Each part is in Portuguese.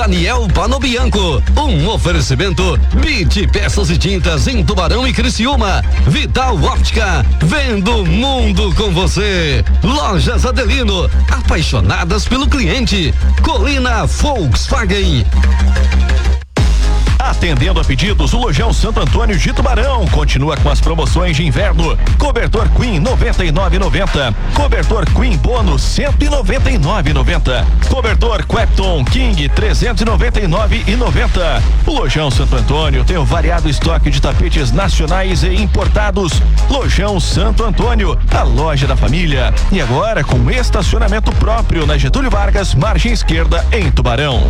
Daniel Panobianco. Um oferecimento BIT Peças e Tintas em Tubarão e Criciúma. Vital Óptica, vendo o mundo com você. Lojas Adelino, apaixonadas pelo cliente. Colina Volkswagen. Atendendo a pedidos, o Lojão Santo Antônio de Tubarão continua com as promoções de inverno. Cobertor Queen 99,90. Cobertor Queen Bônus 199,90. Cobertor Quepton King 399,90. O Lojão Santo Antônio tem um variado estoque de tapetes nacionais e importados. Lojão Santo Antônio, a loja da família. E agora com estacionamento próprio na Getúlio Vargas, margem esquerda, em Tubarão.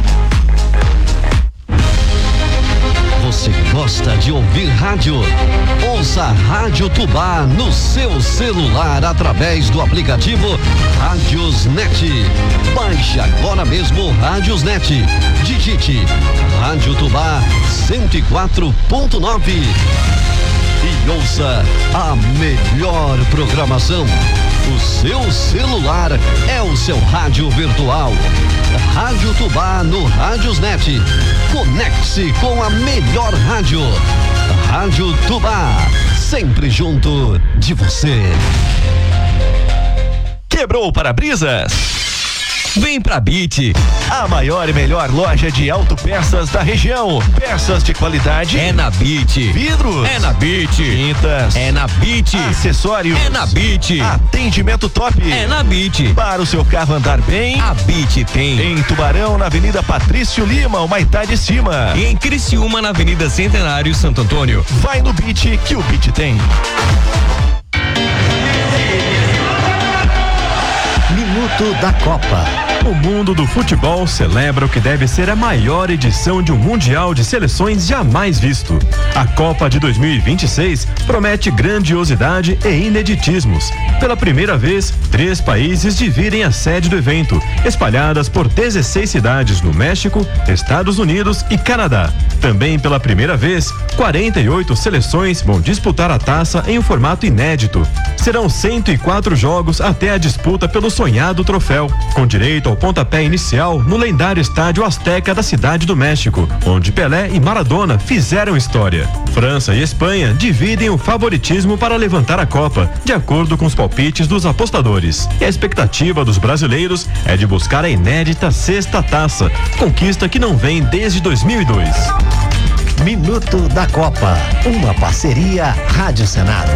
Você gosta de ouvir rádio? Ouça Rádio Tubá no seu celular através do aplicativo Rádiosnet. Baixe agora mesmo o Rádiosnet. Digite Rádio Tubá 104.9 e ouça a melhor programação. O seu celular é o seu rádio virtual. Rádio Tubá no Rádiosnet. Conecte-se com a melhor rádio. Rádio Tubá, sempre junto de você. Quebrou o para-brisas? Vem pra BIT, a maior e melhor loja de autopeças da região. Peças de qualidade é na BIT. Vidros é na BIT. Tintas é na BIT. Acessórios é na BIT. Atendimento top é na BIT. Para o seu carro andar bem, a BIT tem. Em Tubarão, na Avenida Patrício Lima, o Maitá de Cima. E em Criciúma, na Avenida Centenário Santo Antônio. Vai no BIT que o BIT tem. Minuto da Copa. O mundo do futebol celebra o que deve ser a maior edição de um Mundial de Seleções jamais visto. A Copa de 2026 promete grandiosidade e ineditismos. Pela primeira vez, 3 países dividem a sede do evento, espalhadas por 16 cidades no México, Estados Unidos e Canadá. Também pela primeira vez, 48 seleções vão disputar a taça em um formato inédito. Serão 104 jogos até a disputa pelo sonhado troféu, com direito ao pontapé inicial no lendário estádio Azteca da Cidade do México, onde Pelé e Maradona fizeram história. França e Espanha dividem o favoritismo para levantar a Copa, de acordo com os palpites dos apostadores. E a expectativa dos brasileiros é de buscar a inédita 6ª taça, conquista que não vem desde 2002. Minuto da Copa, uma parceria Rádio Senado.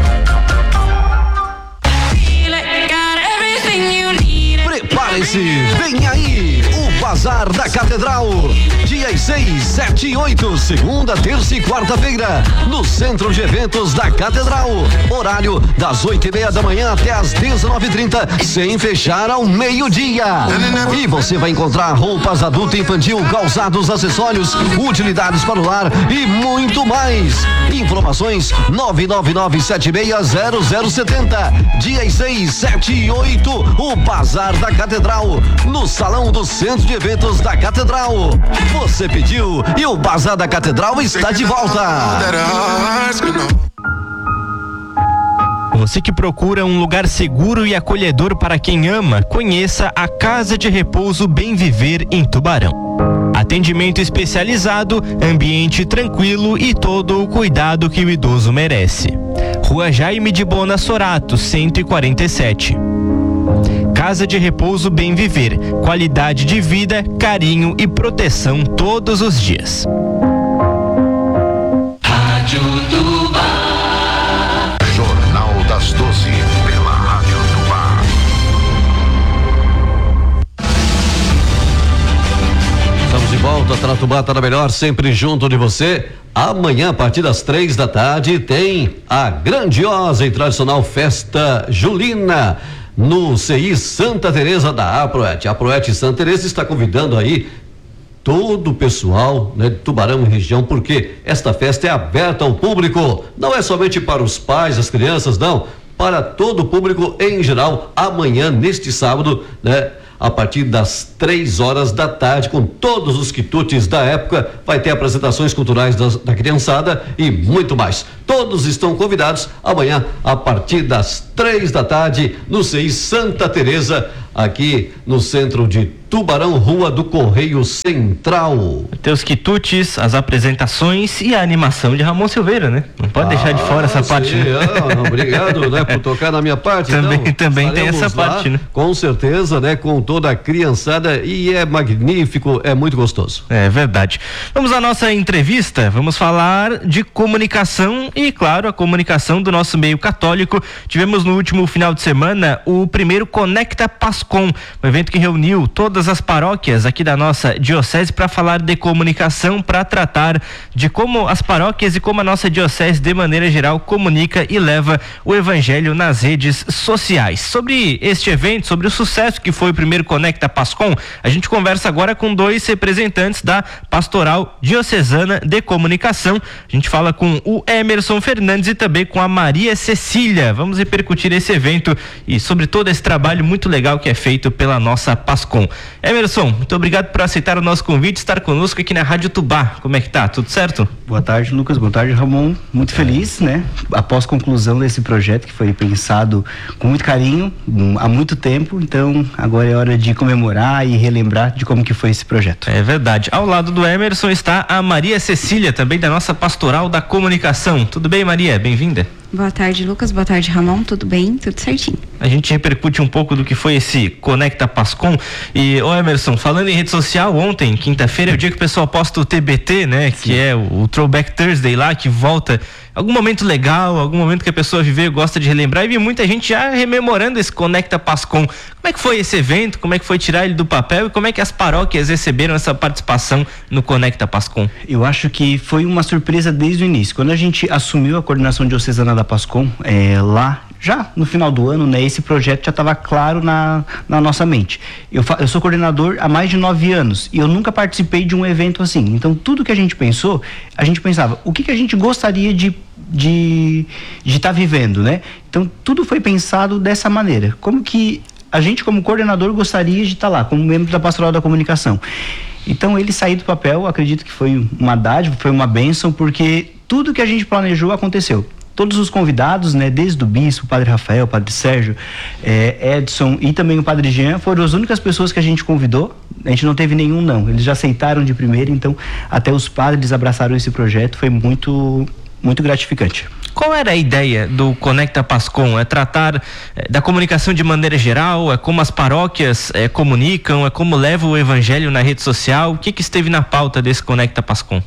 Prepare-se, vem aí o Bazar da Catedral, dias 6, 7 e 8, segunda, terça e quarta-feira, no Centro de Eventos da Catedral, horário das 8:30 da manhã até as 19:30, sem fechar ao meio-dia. E você vai encontrar roupas adulto e infantil, calçados, acessórios, utilidades para o lar e muito mais. Informações 999760070, dias 6, 7 e 8, o Bazar da Catedral, no Salão do Centro de Eventos da Catedral. Você pediu e o Bazar da Catedral está de volta. Você que procura um lugar seguro e acolhedor para quem ama, conheça a Casa de Repouso Bem Viver em Tubarão. Atendimento especializado, ambiente tranquilo e todo o cuidado que o idoso merece. Rua Jaime de Bona Sorato, 147. Casa de Repouso Bem Viver, qualidade de vida, carinho e proteção todos os dias. Rádio Tubá. Jornal das 12 pela Rádio Tubá. Estamos de volta, Tratubá tá na melhor, sempre junto de você. Amanhã, a partir das 3 da tarde, tem a grandiosa e tradicional festa julina no CI Santa Teresa da Aproet. A Aproet Santa Teresa está convidando aí todo o pessoal, né, de Tubarão e região, porque esta festa é aberta ao público, não é somente para os pais, as crianças, não, para todo o público em geral, amanhã, neste sábado, né, a partir das 3 horas da tarde, com todos os quitutes da época, vai ter apresentações culturais da criançada e muito mais. Todos estão convidados amanhã, a partir das 3 da tarde, no CI Santa Teresa, aqui no centro de Tubarão, Rua do Correio Central. Tem os quitutes, as apresentações e a animação de Ramon Silveira, né? Não pode deixar de fora essa parte. Né? Obrigado, né, por tocar na minha parte. Também tem essa parte, né? Com certeza, né, com toda a criançada, e é magnífico, é muito gostoso. É verdade. Vamos à nossa entrevista, vamos falar de comunicação e, claro, a comunicação do nosso meio católico. Tivemos no último final de semana o primeiro Conecta Pascom, um evento que reuniu todas as paróquias aqui da nossa diocese para falar de comunicação, para tratar de como as paróquias e como a nossa diocese de maneira geral comunica e leva o evangelho nas redes sociais. Sobre este evento, sobre o sucesso que foi o primeiro Conecta Pascom, a gente conversa agora com 2 representantes da Pastoral Diocesana de Comunicação. A gente fala com o Emerson Fernandes e também com a Maria Cecília. Vamos repercutir esse evento e sobre todo esse trabalho muito legal que é feito pela nossa Pascom. Emerson, muito obrigado por aceitar o nosso convite, estar conosco aqui na Rádio Tubá. Como é que tá? Tudo certo? Boa tarde, Lucas. Boa tarde, Ramon. Muito feliz, né? Após conclusão desse projeto que foi pensado com muito carinho, há muito tempo, então agora é hora de comemorar e relembrar de como que foi esse projeto. É verdade. Ao lado do Emerson está a Maria Cecília, também da nossa Pastoral da Comunicação. Tudo bem, Maria? Bem-vinda. Boa tarde, Lucas. Boa tarde, Ramon. Tudo bem? Tudo certinho. A gente repercute um pouco do que foi esse Conecta Pascom. E, Emerson, falando em rede social, ontem, quinta-feira, é o dia que o pessoal posta o TBT, né? Sim. Que é o Throwback Thursday lá, que volta algum momento legal, algum momento que a pessoa viveu, gosta de relembrar, e vi muita gente já rememorando esse Conecta Pascom. Como é que foi esse evento? Como é que foi tirar ele do papel? E como é que as paróquias receberam essa participação no Conecta Pascom? Eu acho que foi uma surpresa desde o início. Quando a gente assumiu a coordenação diocesana da Pascom, lá já no final do ano, né, esse projeto já estava claro na nossa mente. Eu sou coordenador há mais de 9 anos e eu nunca participei de um evento assim. Então tudo que a gente pensou, a gente pensava, o que a gente gostaria de estar vivendo, né? Então tudo foi pensado dessa maneira. Como que a gente, como coordenador, gostaria de estar lá, como membro da Pastoral da Comunicação. Então ele sair do papel, acredito que foi uma dádiva, foi uma bênção, porque tudo que a gente planejou aconteceu. Todos os convidados, né, desde o bispo, o padre Rafael, o padre Sérgio, Edson e também o padre Jean, foram as únicas pessoas que a gente convidou. A gente não teve nenhum não, eles já aceitaram de primeira, então até os padres abraçaram esse projeto, foi muito, muito gratificante. Qual era a ideia do Conecta Pascom? É tratar da comunicação de maneira geral? É como as paróquias comunicam? É como leva o evangelho na rede social? O que esteve na pauta desse Conecta Pascom?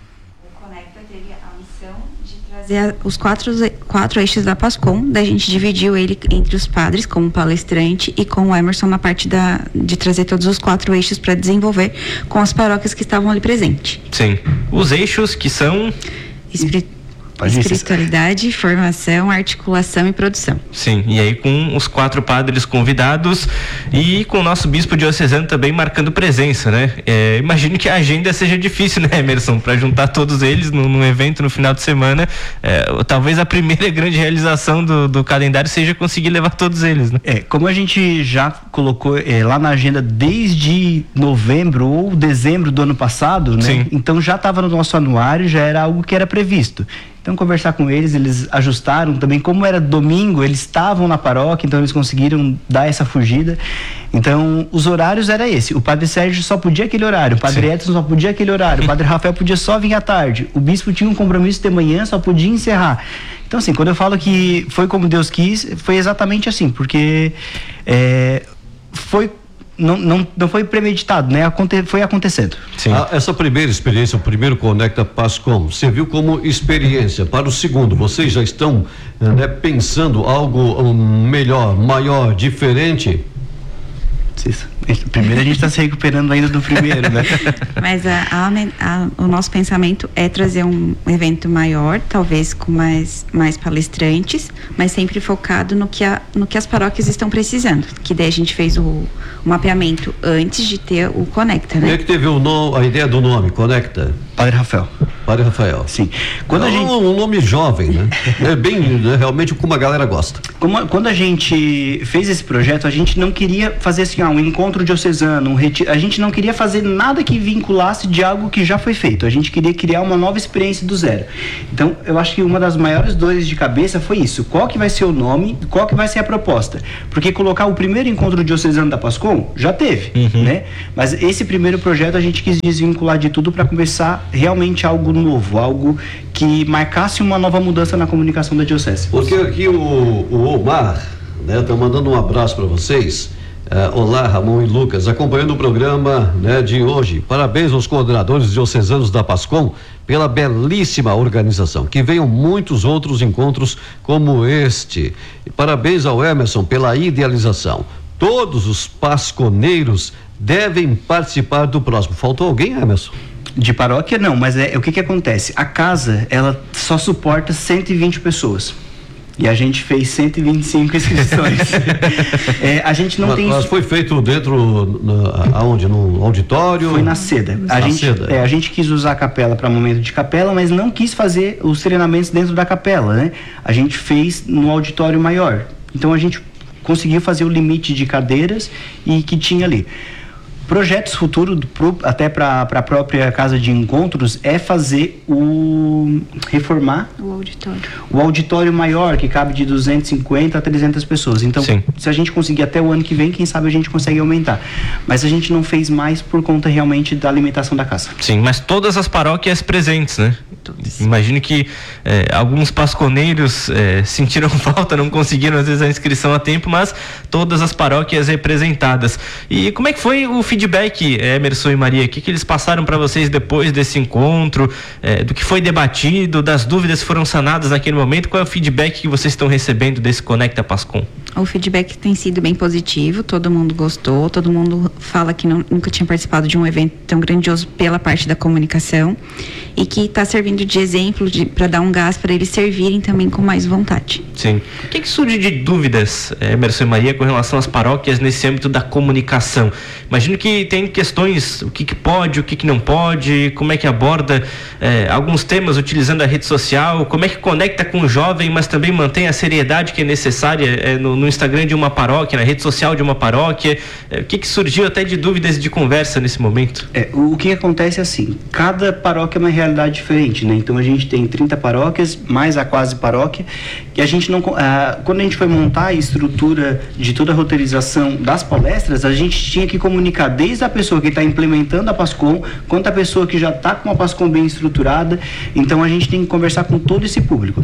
Os quatro eixos da Pascom, daí a gente dividiu ele entre os padres como palestrante e com o Emerson na parte de trazer todos os 4 eixos para desenvolver com as paróquias que estavam ali presentes. Sim. Os eixos que são... Espiritualidade, formação, articulação e produção. Sim, e aí com os 4 padres convidados e com o nosso bispo diocesano também marcando presença, né? Imagino que a agenda seja difícil, né, Emerson? Para juntar todos eles num evento no final de semana. Talvez a primeira grande realização do calendário seja conseguir levar todos eles, né? Como a gente já colocou lá na agenda desde novembro ou dezembro do ano passado, né? Sim. Então já estava no nosso anuário, já era algo que era previsto. Então, conversar com eles ajustaram também, como era domingo, eles estavam na paróquia, então eles conseguiram dar essa fugida. Então, os horários era esse, o padre Sérgio só podia aquele horário, o padre Edson só podia aquele horário, o padre Rafael podia só vir à tarde, o bispo tinha um compromisso de manhã, só podia encerrar. Então, assim, quando eu falo que foi como Deus quis, foi exatamente assim, porque não foi premeditado, né? Foi acontecendo. Sim. Essa primeira experiência, o primeiro Conecta Pascom, serviu como experiência. Para o segundo, vocês já estão pensando algo melhor, maior, diferente? Isso. Primeiro a gente está se recuperando ainda do primeiro, né? Mas o nosso pensamento é trazer um evento maior, talvez com mais palestrantes, mas sempre focado no que as paróquias estão precisando. Que daí a gente fez o mapeamento antes de ter o Conecta, né? Quem é que teve a ideia do nome, Conecta? Padre Rafael. Padre Rafael. Sim. Um nome jovem, né? É bem, realmente, como a galera gosta. Quando a gente fez esse projeto, a gente não queria fazer assim, um encontro diocesano, a gente não queria fazer nada que vinculasse de algo que já foi feito. A gente queria criar uma nova experiência do zero. Então, eu acho que uma das maiores dores de cabeça foi isso. Qual que vai ser o nome, qual que vai ser a proposta? Porque colocar o primeiro encontro diocesano da Pascom, já teve, né? Mas esse primeiro projeto a gente quis desvincular de tudo para começar realmente algo novo, algo que marcasse uma nova mudança na comunicação da diocese. Porque aqui o Omar, né, tá mandando um abraço para vocês. Olá, Ramon e Lucas, acompanhando o programa, né, de hoje. Parabéns aos coordenadores diocesanos da Pascom pela belíssima organização. Que venham muitos outros encontros como este. E parabéns ao Emerson pela idealização. Todos os pasconeiros devem participar do próximo. Faltou alguém, Emerson? De paróquia não, mas o que acontece? A casa, ela só suporta 120 pessoas. E a gente fez 125 inscrições. A gente não tem... Mas foi feito dentro, aonde? No auditório? Foi na Seda. A gente quis usar a capela para momento de capela, mas não quis fazer os treinamentos dentro da capela, né? A gente fez no auditório maior. Então a gente conseguiu fazer o limite de cadeiras e que tinha ali. Projetos futuros, até para a própria casa de encontros, é fazer reformar o auditório maior, que cabe de 250 a 300 pessoas. Então, se a gente conseguir até o ano que vem, quem sabe a gente consegue aumentar. Mas a gente não fez mais por conta realmente da alimentação da casa. Sim, mas todas as paróquias presentes, né? Imagino que alguns pasconeiros sentiram falta, não conseguiram às vezes a inscrição a tempo, mas todas as paróquias representadas. E como é que foi o feedback, Emerson e Maria? O que eles passaram para vocês depois desse encontro, do que foi debatido, das dúvidas que foram sanadas naquele momento? Qual é o feedback que vocês estão recebendo desse Conecta Pascom? O feedback tem sido bem positivo, todo mundo gostou, todo mundo fala que nunca tinha participado de um evento tão grandioso pela parte da comunicação e que está servindo de exemplo para dar um gás para eles servirem também com mais vontade. Sim. O que surge de dúvidas, Emerson e Maria, com relação às paróquias nesse âmbito da comunicação? Imagino que tem questões, o que pode, o que não pode, como é que aborda alguns temas utilizando a rede social, como é que conecta com o jovem, mas também mantém a seriedade que é necessária no Instagram de uma paróquia, na rede social de uma paróquia. O que surgiu até de dúvidas de conversa nesse momento? O que acontece é assim, cada paróquia é uma realidade diferente, né? Então a gente tem 30 paróquias, mais a quase paróquia, e a gente não... quando a gente foi montar a estrutura de toda a roteirização das palestras, a gente tinha que comunicar desde a pessoa que está implementando a Pascom, quanto a pessoa que já está com a Pascom bem estruturada. Então a gente tem que conversar com todo esse público.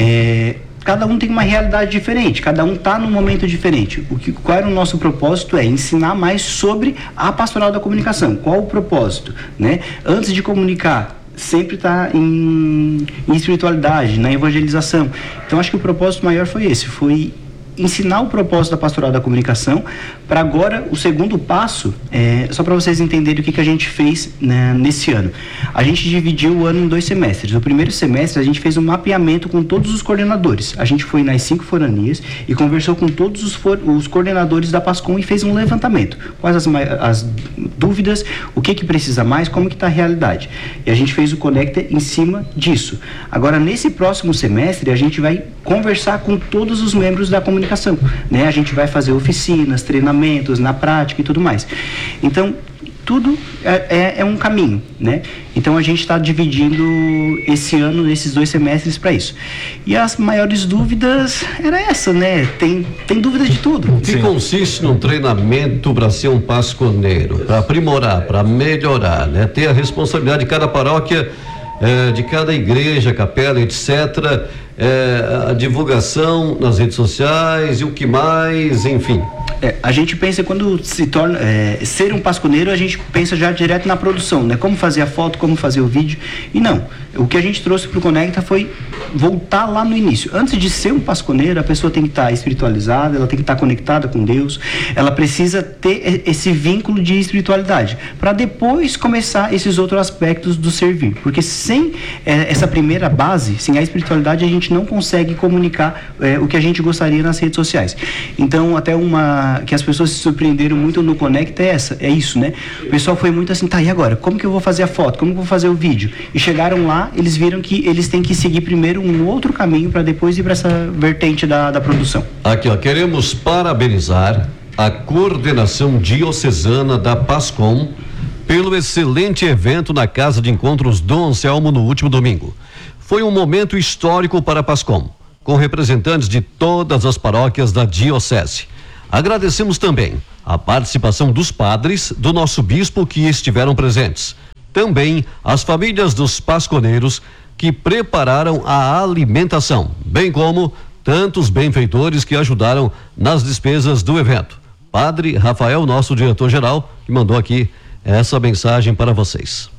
Cada um tem uma realidade diferente, cada um está num momento diferente. Qual era o nosso propósito? É ensinar mais sobre a pastoral da comunicação. Qual o propósito, né? Antes de comunicar, sempre está em espiritualidade, na evangelização. Então acho que o propósito maior foi esse, foi ensinar o propósito da pastoral da comunicação. Para agora, o segundo passo, só para vocês entenderem o que a gente fez, né, nesse ano. A gente dividiu o ano em 2 semestres. No primeiro semestre, a gente fez um mapeamento com todos os coordenadores. A gente foi nas 5 foranias e conversou com todos os coordenadores da Pascom e fez um levantamento. Quais as dúvidas, o que precisa mais, como que está a realidade. E a gente fez o Conecta em cima disso. Agora, nesse próximo semestre, a gente vai conversar com todos os membros da comunicação, né? A gente vai fazer oficinas, treinamentos na prática e tudo mais. Então, tudo é um caminho, né? Então a gente está dividindo esse ano nesses 2 semestres para isso. E as maiores dúvidas era essa, né? Tem dúvidas de tudo. O que consiste num treinamento para ser um pasconeiro, para aprimorar, para melhorar, né? Ter a responsabilidade de cada paróquia, de cada igreja, capela, etc., a divulgação nas redes sociais e o que mais, enfim. A gente pensa, quando se torna ser um pasconeiro, a gente pensa já direto na produção, né? Como fazer a foto, como fazer o vídeo. E não, o que a gente trouxe para o Conecta foi voltar lá no início. Antes de ser um pasconeiro, a pessoa tem que estar espiritualizada, ela tem que estar conectada com Deus, ela precisa ter esse vínculo de espiritualidade, para depois começar esses outros aspectos do servir. Porque sem essa primeira base, sem a espiritualidade, a gente não consegue comunicar o que a gente gostaria nas redes sociais. Então, até uma que as pessoas se surpreenderam muito no Conecta é isso, né? O pessoal foi muito assim, tá, e agora? Como que eu vou fazer a foto? Como que eu vou fazer o vídeo? E chegaram lá, eles viram que eles têm que seguir primeiro um outro caminho para depois ir para essa vertente da produção. Aqui, ó, queremos parabenizar a coordenação diocesana da PASCOM pelo excelente evento na Casa de Encontros Dom Anselmo no último domingo. Foi um momento histórico para a PASCOM, com representantes de todas as paróquias da diocese. Agradecemos também a participação dos padres do nosso bispo que estiveram presentes. Também as famílias dos pasconeiros que prepararam a alimentação, bem como tantos benfeitores que ajudaram nas despesas do evento. Padre Rafael, nosso diretor-geral, que mandou aqui essa mensagem para vocês.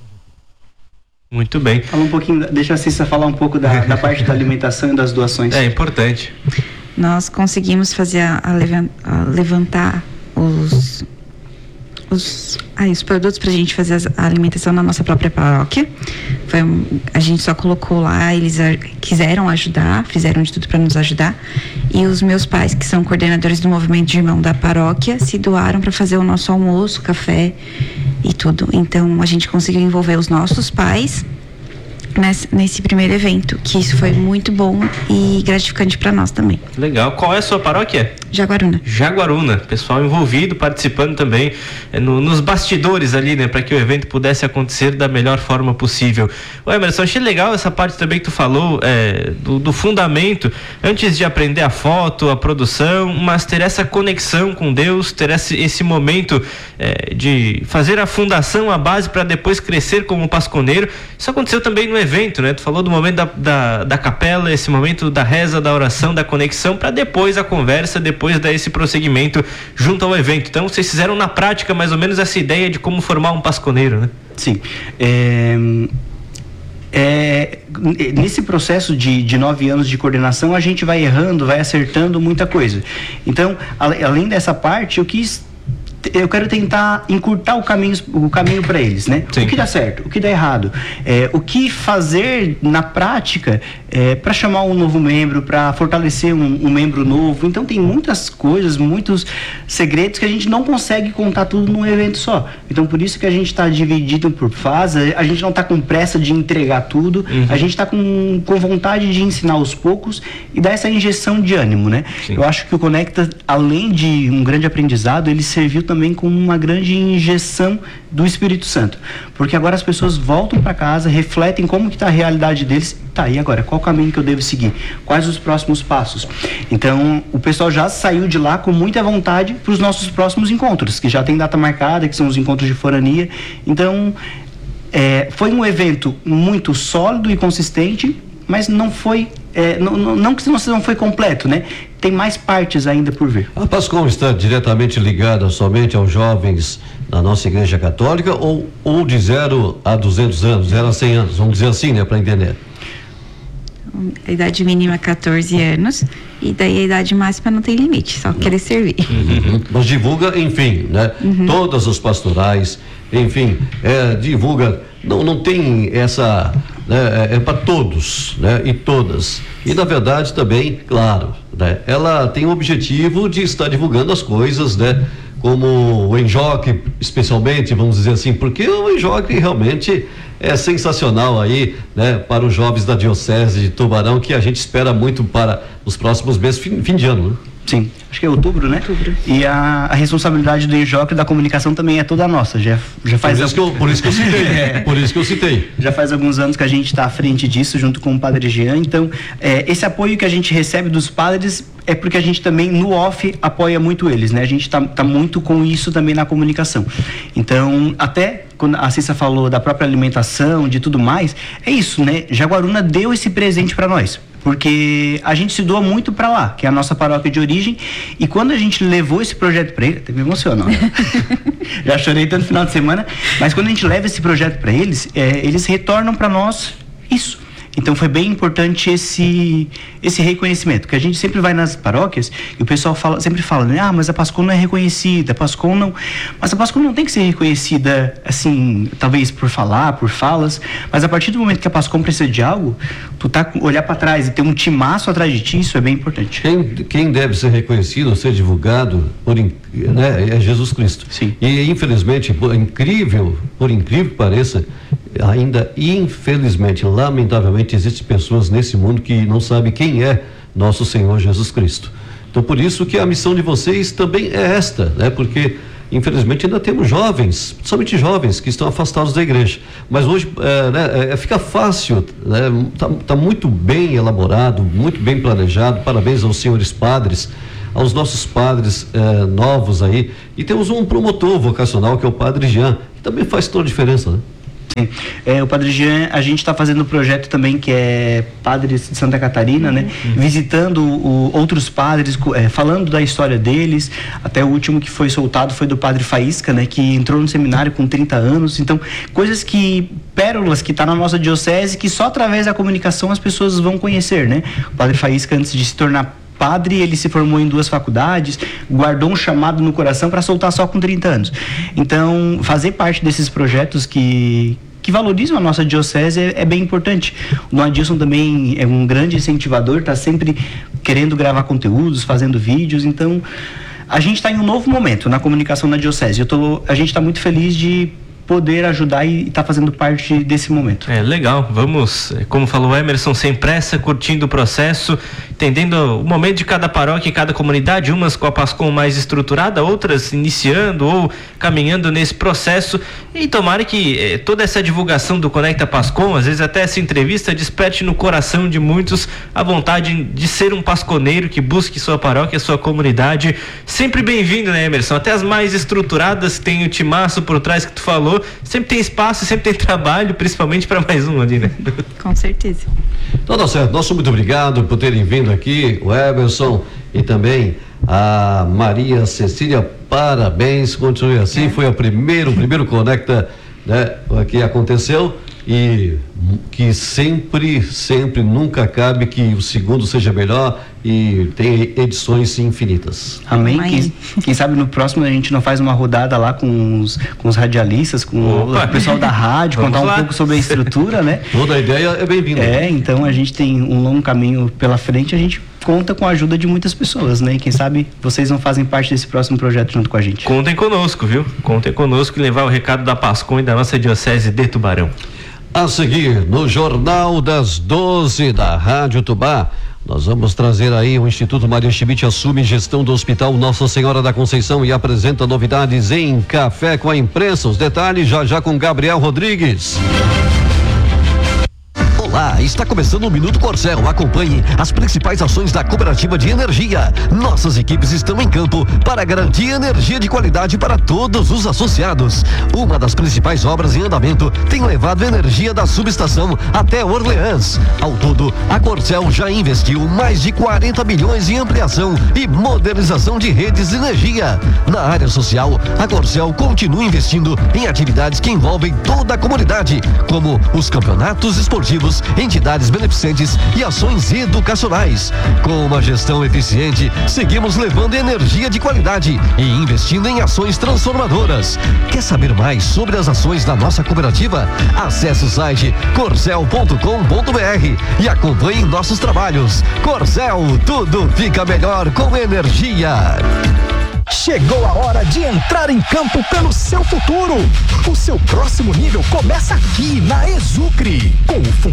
Muito bem. Fala um pouquinho, deixa a Cissa falar um pouco da parte da alimentação e das doações. É importante. Nós conseguimos fazer levantar os produtos pra gente fazer a alimentação na nossa própria paróquia. A gente só colocou lá, eles quiseram ajudar, fizeram de tudo para nos ajudar. E os meus pais, que são coordenadores do movimento de irmão da paróquia, se doaram para fazer o nosso almoço, café e tudo. Então a gente conseguiu envolver os nossos pais nesse primeiro evento, que isso foi muito bom e gratificante para nós também. Legal. Qual é a sua paróquia? Jaguaruna. Pessoal envolvido, participando também nos bastidores ali, né, para que o evento pudesse acontecer da melhor forma possível. Ô Emerson, achei legal essa parte também que tu falou do fundamento, antes de aprender a foto, a produção, mas ter essa conexão com Deus, ter esse momento de fazer a fundação, a base, para depois crescer como pasconeiro. Isso aconteceu também no evento, né? Tu falou do momento da capela, esse momento da reza, da oração, da conexão, para depois a conversa, depois dar esse prosseguimento junto ao evento. Então vocês fizeram na prática mais ou menos essa ideia de como formar um pasconeiro, né? Sim. Nesse processo de 9 anos de coordenação, a gente vai errando, vai acertando muita coisa. Então, além dessa parte, eu quero tentar encurtar o caminho para eles, né? Sim. O que dá certo, o que dá errado, o que fazer na prática para chamar um novo membro, para fortalecer um membro novo. Então tem muitas coisas, muitos segredos que a gente não consegue contar tudo num evento só. Então por isso que a gente está dividido por fase, a gente não está com pressa de entregar tudo, a gente está com vontade de ensinar aos poucos e dar essa injeção de ânimo, né? Sim. Eu acho que o Conecta, além de um grande aprendizado, ele serviu também como uma grande injeção do Espírito Santo, porque agora as pessoas voltam para casa, refletem como que está a realidade deles. Tá, e agora? Qual o caminho que eu devo seguir? Quais os próximos passos? Então, o pessoal já saiu de lá com muita vontade para os nossos próximos encontros, que já tem data marcada, que são os encontros de forania. Então, foi um evento muito sólido e consistente, mas não foi, não que não foi completo, né? Tem mais partes ainda por vir. A PASCOM está diretamente ligada somente aos jovens da nossa Igreja Católica ou de 0 a 200 anos, 0 a 100 anos, vamos dizer assim, né, para entender? A idade mínima é 14 anos e daí a idade máxima não tem limite, só querer servir. Mas divulga, enfim, né? Todas as pastorais, enfim, divulga, não tem essa, né? É para todos, né? E todas. E na verdade também, claro, né? Ela tem o objetivo de estar divulgando as coisas, né? Como o Enjoque, especialmente, vamos dizer assim, porque o Enjoque realmente é sensacional aí, né, para os jovens da Diocese de Tubarão, que a gente espera muito para os próximos meses, fim de ano, né? Sim, acho que é outubro, né? Outubro. E a responsabilidade do Enjoque da comunicação também é toda nossa. Já faz por isso que eu citei. Por isso que eu citei. Já faz alguns anos que a gente está à frente disso, junto com o Padre Jean. Então, esse apoio que a gente recebe dos padres é porque a gente também, no off, apoia muito eles, né? A gente tá muito com isso também na comunicação. Então, até quando a Cissa falou da própria alimentação, de tudo mais, é isso, né? Jaguaruna deu esse presente para nós, porque a gente se doa muito para lá, que é a nossa paróquia de origem, e quando a gente levou esse projeto para ele, até me emocionou, né? Já chorei tanto no final de semana, mas quando a gente leva esse projeto para eles, eles retornam para nós isso. Então foi bem importante esse reconhecimento, que a gente sempre vai nas paróquias e o pessoal sempre fala, né? Mas a PASCOM não é reconhecida, mas a PASCOM não tem que ser reconhecida, assim, talvez por falar, por falas, mas a partir do momento que a PASCOM precisa de algo, olhar para trás e ter um timaço atrás de ti, isso é bem importante. Quem deve ser reconhecido ou ser divulgado é Jesus Cristo. Sim. E infelizmente, por incrível que pareça, ainda infelizmente, lamentavelmente, existem pessoas nesse mundo que não sabem quem é nosso Senhor Jesus Cristo. Então, por isso que a missão de vocês também é esta, né? Porque infelizmente ainda temos jovens, principalmente jovens, que estão afastados da igreja. Mas hoje fica fácil, né? Tá muito bem elaborado, muito bem planejado. Parabéns aos senhores padres, aos nossos padres novos aí. E temos um promotor vocacional, que é o Padre Jean, que também faz toda a diferença, né? Sim. O Padre Jean, a gente está fazendo um projeto também que é Padres de Santa Catarina, né? Visitando outros padres, falando da história deles. Até o último que foi soltado foi do Padre Faísca, né? Que entrou no seminário com 30 anos. Então, pérolas que tá na nossa diocese, que só através da comunicação as pessoas vão conhecer, né? O Padre Faísca, antes de se tornar padre, ele se formou em 2 faculdades, guardou um chamado no coração para soltar só com 30 anos. Então, fazer parte desses projetos que valorizam a nossa diocese é bem importante. O Dom Adilson também é um grande incentivador, está sempre querendo gravar conteúdos, fazendo vídeos. Então, a gente está em um novo momento na comunicação na diocese. A gente está muito feliz de poder ajudar e estar fazendo parte desse momento. Legal, vamos, como falou o Emerson, sem pressa, curtindo o processo, entendendo o momento de cada paróquia e cada comunidade, umas com a PASCOM mais estruturada, outras iniciando ou caminhando nesse processo, e tomara que toda essa divulgação do Conecta PASCOM, às vezes até essa entrevista, desperte no coração de muitos a vontade de ser um pasconeiro que busque sua paróquia, sua comunidade. Sempre bem-vindo, né, Emerson? Até as mais estruturadas, tem o timaço por trás que tu falou, sempre tem espaço, sempre tem trabalho, principalmente para mais um ali, né? Com certeza. Então, tá certo. Nosso muito obrigado por terem vindo aqui, o Emerson e também a Maria Cecília. Parabéns, continue assim. Foi o primeiro Conecta, né, que aconteceu, e que sempre, nunca acabe, que o segundo seja melhor e tem edições infinitas. Amém. Quem sabe no próximo a gente não faz uma rodada lá com os radialistas, com o pessoal da rádio, contar um pouco sobre a estrutura, né? Toda a ideia é bem-vinda. Então a gente tem um longo caminho pela frente, a gente conta com a ajuda de muitas pessoas, né? E quem sabe vocês não fazem parte desse próximo projeto junto com a gente. Contem conosco, viu? Contem conosco e levar o recado da PASCOM e da nossa diocese de Tubarão. A seguir, no Jornal das 12 da Rádio Tubá, nós vamos trazer aí o Instituto Maria Schmidt assume gestão do Hospital Nossa Senhora da Conceição e apresenta novidades em Café com a Imprensa. Os detalhes já com Gabriel Rodrigues. Olá, está começando o Minuto Corcel. Acompanhe as principais ações da Cooperativa de Energia. Nossas equipes estão em campo para garantir energia de qualidade para todos os associados. Uma das principais obras em andamento tem levado energia da subestação até Orleans. Ao todo, a Corcel já investiu mais de 40 milhões em ampliação e modernização de redes de energia. Na área social, a Corcel continua investindo em atividades que envolvem toda a comunidade, como os campeonatos esportivos, entidades beneficentes e ações educacionais. Com uma gestão eficiente, seguimos levando energia de qualidade e investindo em ações transformadoras. Quer saber mais sobre as ações da nossa cooperativa? Acesse o site corcel.com.br e acompanhe nossos trabalhos. Corcel, tudo fica melhor com energia. Chegou a hora de entrar em campo pelo seu futuro. O seu próximo nível começa aqui na Exucre. Com o